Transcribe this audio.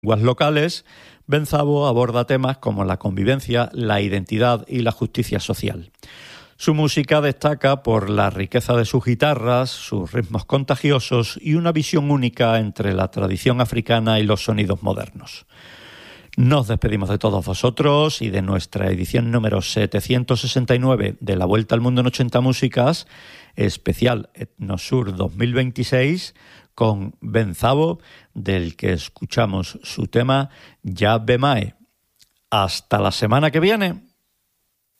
lenguas locales, Benzabo aborda temas como la convivencia, la identidad y la justicia social. Su música destaca por la riqueza de sus guitarras, sus ritmos contagiosos y una visión única entre la tradición africana y los sonidos modernos. Nos despedimos de todos vosotros y de nuestra edición número 769 de La Vuelta al Mundo en 80 Músicas, especial Etnosur 2026, con Benzabo, del que escuchamos su tema Ya Bemae. Hasta la semana que viene.